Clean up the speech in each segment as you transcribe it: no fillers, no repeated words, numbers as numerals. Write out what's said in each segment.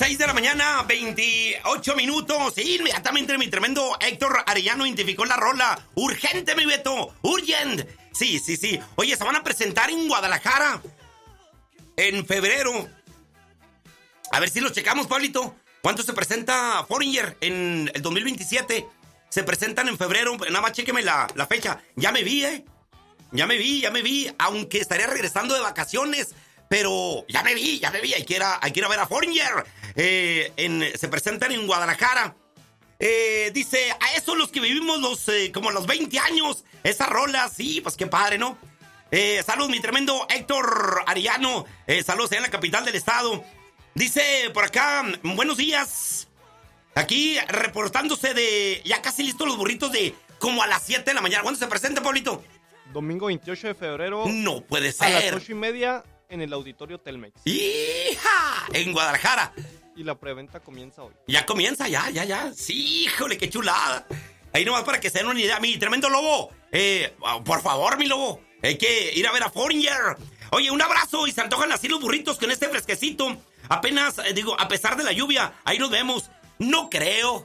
6 de la mañana, 28 minutos. Inmediatamente mi tremendo Héctor Arellano identificó la rola. Urgente, mi Beto. Urgent. Sí. Oye, se van a presentar en Guadalajara en febrero. A ver si lo checamos, Pablito. ¿Cuánto se presenta Foreigner en el 2027? Se presentan en febrero. Nada más chéqueme la fecha. Ya me vi, Ya me vi. Aunque estaría regresando de vacaciones. Pero ya me vi. Hay que ir a ver a Foreigner. Se presentan en Guadalajara. Dice, a esos los que vivimos como los 20 años. Esa rola, sí, pues qué padre, ¿no? Saludos, mi tremendo Héctor Arellano. Saludos allá en la capital del estado. Dice por acá, buenos días. Aquí reportándose de ya casi listos los burritos de como a las 7 de la mañana. ¿Cuándo se presenta, Pablito? Domingo 28 de febrero. No puede ser. A las 8:30 en el Auditorio Telmex. ¡Hija! En Guadalajara. Y la preventa comienza hoy. Ya comienza, ya. Sí, híjole, qué chulada. Ahí nomás para que se den una idea. Mi tremendo lobo. Por favor, mi lobo. Hay que ir a ver a Foreigner. Oye, un abrazo y se antojan así los burritos con este fresquecito. Apenas, a pesar de la lluvia, ahí nos vemos. No creo.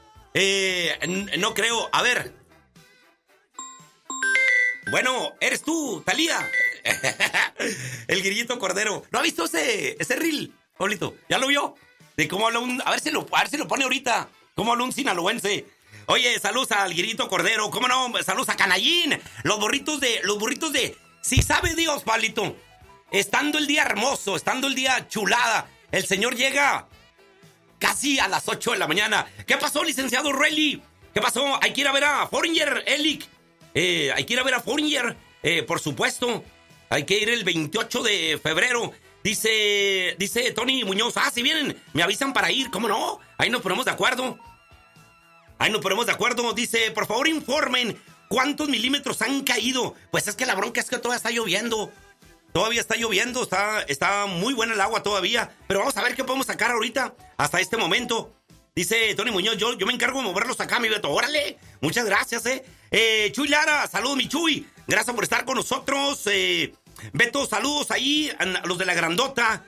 No creo. A ver. Bueno, eres tú, Talía. El grillito cordero. ¿No ha visto ese reel, Pablito? ¿Ya lo vio? De cómo habla a ver si lo pone ahorita. ¿Cómo habla un sinaloense? Oye, saludos al grillito cordero. ¿Cómo no? Saludos a Canallín. Los burritos de... Si sabe Dios, Pablito. Estando el día hermoso, estando el día chulada, el señor llega casi a las 8 de la mañana. ¿Qué pasó, licenciado Relly? ¿Qué pasó? Hay que ir a ver a Foreigner, Elic. Hay que ir a ver a Foreigner, por supuesto. Hay que ir el 28 de febrero. Dice Tony Muñoz, si vienen, me avisan para ir. ¿Cómo no? Ahí nos ponemos de acuerdo. Dice, por favor informen cuántos milímetros han caído. Pues es que la bronca es que todavía está lloviendo. Está muy buena el agua todavía. Pero vamos a ver qué podemos sacar ahorita, hasta este momento. Dice Tony Muñoz, yo me encargo de moverlos acá, mi Beto. Órale, muchas gracias, Chuy Lara, saludos, mi Chuy. Gracias por estar con nosotros. Beto, saludos ahí a los de la grandota.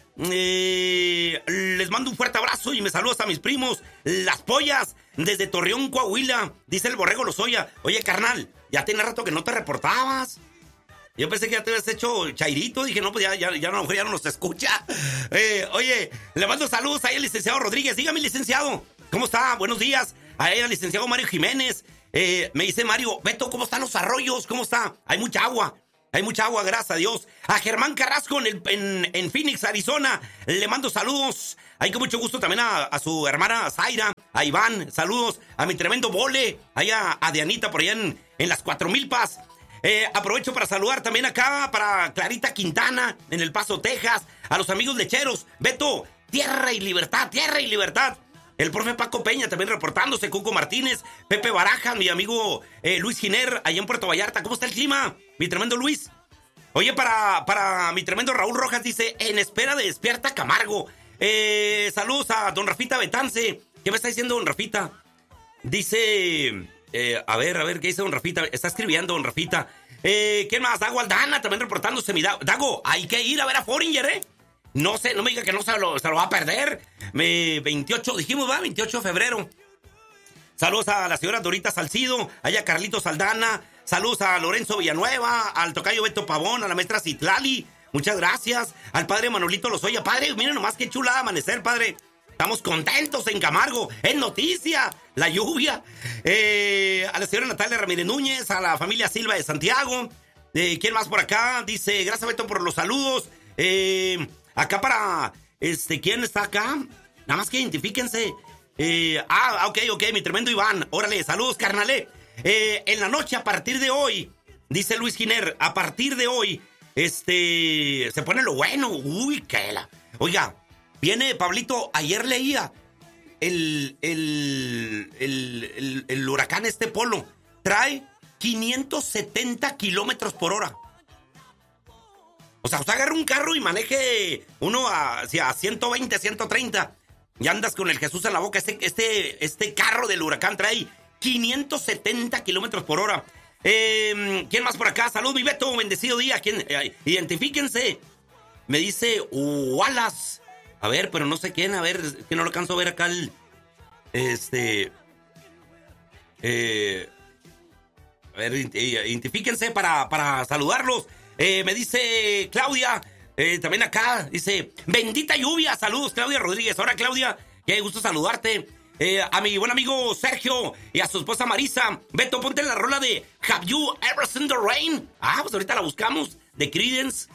Les mando un fuerte abrazo y me saludos a mis primos, las pollas, desde Torreón, Coahuila. Dice el Borrego Lozoya. Oye, carnal, ya tiene rato que no te reportabas. Yo pensé que ya te habías hecho chairito. Dije, no, pues ya no nos escucha. Oye, le mando saludos ahí al licenciado Rodríguez. Dígame, licenciado, ¿cómo está? Buenos días. Ahí al licenciado Mario Jiménez. Me dice Mario, Beto, ¿cómo están los arroyos? ¿Cómo está? Hay mucha agua, gracias a Dios. A Germán Carrasco en Phoenix, Arizona. Le mando saludos. Ahí con mucho gusto también a su hermana Zaira, a Iván. Saludos a mi tremendo Vole. Allá a Dianita por allá en las 4 Milpas. Aprovecho para saludar también acá para Clarita Quintana en El Paso, Texas. A los amigos lecheros. Beto, tierra y libertad. El profe Paco Peña también reportándose. Cuco Martínez, Pepe Baraja, mi amigo Luis Giner, allá en Puerto Vallarta. ¿Cómo está el clima, mi tremendo Luis? Oye, para mi tremendo Raúl Rojas, dice, en espera de Despierta Camargo. Saludos a don Rafita Betance. ¿Qué me está diciendo don Rafita? Dice... a ver, ¿qué dice don Rafita? Está escribiendo don Rafita. ¿Qué más? Dago Aldana también reportándose. Dago, hay que ir a ver a Foreigner, No sé, no me diga que no se lo va a perder. 28, dijimos, ¿va? 28 de febrero. Saludos a la señora Dorita Salcido, allá Carlitos Aldana. Saludos a Lorenzo Villanueva, al tocayo Beto Pavón, a la maestra Citlali. Muchas gracias. Al padre Manolito Lozoya. Padre, miren nomás qué chulada amanecer, padre. Estamos contentos en Camargo. Es noticia la lluvia. A la señora Natalia Ramírez Núñez, a la familia Silva de Santiago. ¿Quién más por acá? Dice, gracias Beto por los saludos. Acá para... ¿quién está acá? Nada más que identifíquense. Ok, mi tremendo Iván. Órale, saludos, carnalé. En la noche, a partir de hoy, dice Luis Giner, a partir de hoy, se pone lo bueno. Uy, qué la... Oiga, viene, Pablito, ayer leía el huracán Polo. Trae 570 kilómetros por hora. O sea, usted agarra un carro y maneje uno hacia 120, 130. Y andas con el Jesús en la boca. Este carro del huracán trae 570 kilómetros por hora. ¿Quién más por acá? Salud, mi Beto, bendecido día. ¿Quién? Identifíquense. Me dice Wallace. A ver, pero no sé quién. A ver, es que no lo alcanzo a ver acá el... A ver, identifíquense para saludarlos. Me dice Claudia, también acá, dice, bendita lluvia, saludos Claudia Rodríguez. Ahora Claudia, qué gusto saludarte. A mi buen amigo Sergio y a su esposa Marisa. Beto, ponte la rola de Have You Ever Seen the Rain? Pues ahorita la buscamos, de Creedence.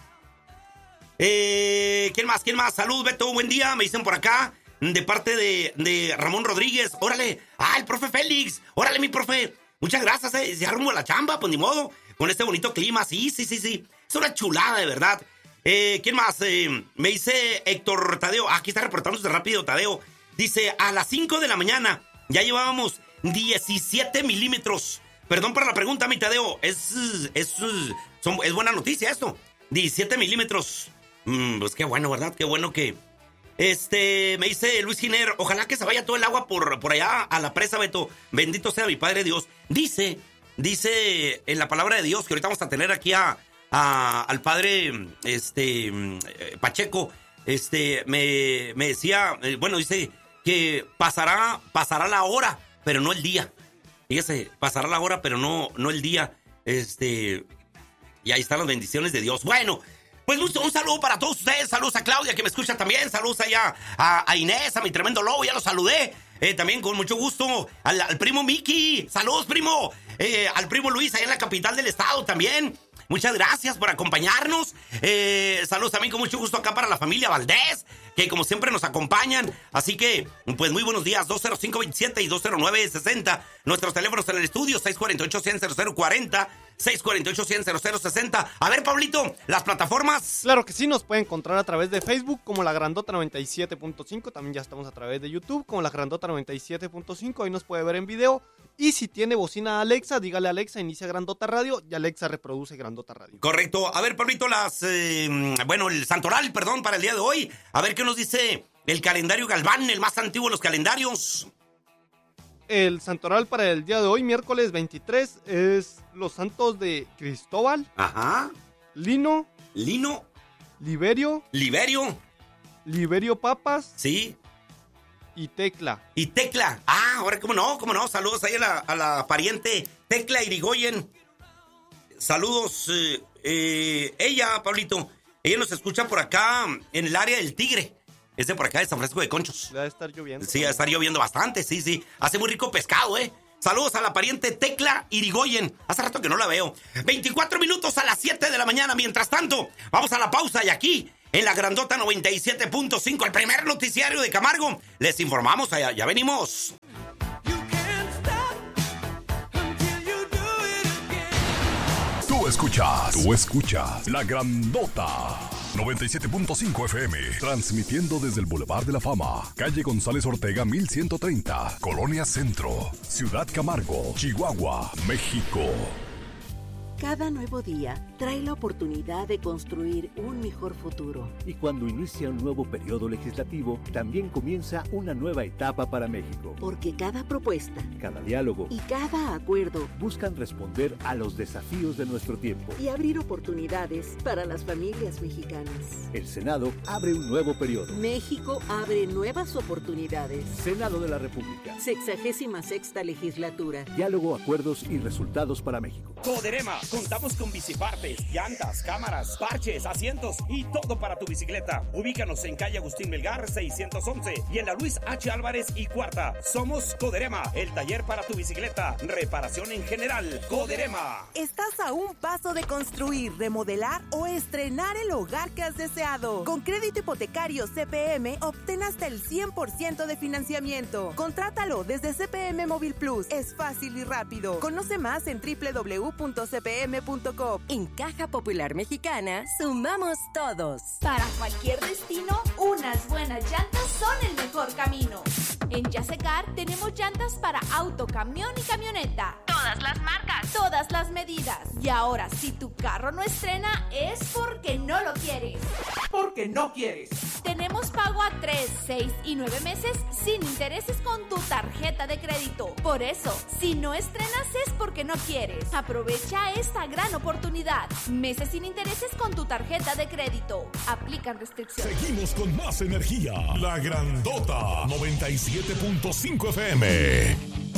¿Quién más? Salud, Beto, buen día, me dicen por acá. De parte de Ramón Rodríguez. Órale, el profe Félix. Órale, mi profe. Muchas gracias, ya rumbo a la chamba, pues ni modo. Con este bonito clima, sí. Es una chulada, de verdad. ¿Quién más? Me dice Héctor Tadeo. Aquí está reportándose rápido, Tadeo. Dice, a las 5 de la mañana ya llevábamos 17 milímetros. Perdón por la pregunta, mi Tadeo. Es buena noticia esto. 17 milímetros. Pues qué bueno, ¿verdad? Qué bueno que... me dice Luis Giner, ojalá que se vaya todo el agua por allá a la presa, Beto. Bendito sea mi Padre Dios. Dice en la palabra de Dios, que ahorita vamos a tener aquí al padre Pacheco. Me decía, dice que pasará la hora, pero no el día. Fíjese, pasará la hora, pero no el día. Y ahí están las bendiciones de Dios. Bueno, pues un saludo para todos ustedes. Saludos a Claudia, que me escucha también. Saludos allá a Inés, a mi tremendo lobo. Ya lo saludé. También con mucho gusto al primo Miki. Saludos, primo. Al primo Luis, allá en la capital del estado también. Muchas gracias por acompañarnos. Saludos también con mucho gusto acá para la familia Valdés, que como siempre nos acompañan. Así que, pues muy buenos días. 205-27 y 209-60. Nuestros teléfonos en el estudio, 648-100-0040. 648-100-0060. A ver, Pablito, las plataformas. Claro que sí, nos puede encontrar a través de Facebook como La Grandota 97.5. También ya estamos a través de YouTube como La Grandota 97.5. Ahí nos puede ver en video. Y si tiene bocina Alexa, dígale a Alexa, inicia Grandota Radio, y Alexa reproduce Grandota Radio. Correcto. A ver, Pablito, el santoral, para el día de hoy. A ver qué nos dice el calendario Galván, el más antiguo de los calendarios. El santoral para el día de hoy, miércoles 23, es los santos de Cristóbal. Ajá. Lino. Liberio. Papas. Sí. Y Tecla. Ahora, ¿cómo no? Saludos ahí a la pariente Tecla Irigoyen. Saludos. Ella, Pablito, ella nos escucha por acá en el área del Tigre. Es de por acá de San Francisco de Conchos. Va a estar lloviendo. Sí, va a estar lloviendo bastante, sí. Hace muy rico pescado, Saludos a la pariente Tecla Irigoyen. Hace rato que no la veo. 24 minutos a las 7 de la mañana. Mientras tanto, vamos a la pausa y aquí, en la Grandota 97.5, el primer noticiario de Camargo, les informamos, ya venimos. Tú escuchas La Grandota 97.5 FM, transmitiendo desde el Boulevard de la Fama, calle González Ortega 1130, Colonia Centro, Ciudad Camargo, Chihuahua, México. Cada nuevo día trae la oportunidad de construir un mejor futuro. Y cuando inicia un nuevo periodo legislativo, también comienza una nueva etapa para México. Porque cada propuesta, cada diálogo y cada acuerdo buscan responder a los desafíos de nuestro tiempo y abrir oportunidades para las familias mexicanas. El Senado abre un nuevo periodo. México abre nuevas oportunidades. Senado de la República. 66ª legislatura. Diálogo, acuerdos y resultados para México. Coderema. Contamos con bicipartes, llantas, cámaras, parches, asientos y todo para tu bicicleta. Ubícanos en calle Agustín Melgar 611 y en la Luis H. Álvarez y Cuarta. Somos Coderema, el taller para tu bicicleta. Reparación en general. Coderema. Estás a un paso de construir, remodelar o estrenar el hogar que has deseado. Con crédito hipotecario CPM, obtén hasta el 100% de financiamiento. Contrátalo desde CPM Móvil Plus. Es fácil y rápido. Conoce más en www.cpm.com. En Caja Popular Mexicana, sumamos todos. Para cualquier destino, unas buenas llantas son el mejor camino. En Yasecar tenemos llantas para auto, camión y camioneta. Todas las marcas, todas las medidas. Y ahora, si tu carro no estrena, es porque no lo quieres. Porque no quieres. Tenemos pago a 3, 6 y 9 meses sin intereses con tu tarjeta de crédito. Por eso, si no estrenas es porque no quieres. Aprovecha esta gran oportunidad. Meses sin intereses con tu tarjeta de crédito. Aplican restricciones. Seguimos con más energía. La Grandota 97.5 FM.